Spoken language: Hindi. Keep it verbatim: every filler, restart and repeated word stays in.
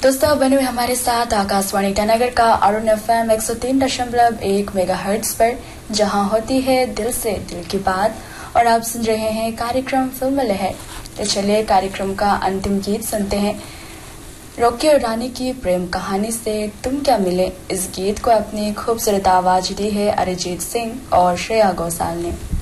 दोस्तों बने हुए हमारे साथ आकाशवाणी ईटानगर का अरुण एफ एम एक सौ तीन दशमलव एक मेगा हर्ट्ज पर, जहां होती है दिल से दिल की बात। और आप सुन रहे हैं कार्यक्रम फिल्म लहर। तो चलिए कार्यक्रम का अंतिम गीत सुनते हैं। रॉकी और रानी की प्रेम कहानी से तुम क्या मिले, इस गीत को अपनी खूबसूरत आवाज दी है अरिजीत सिंह और श्रेया घोषाल ने।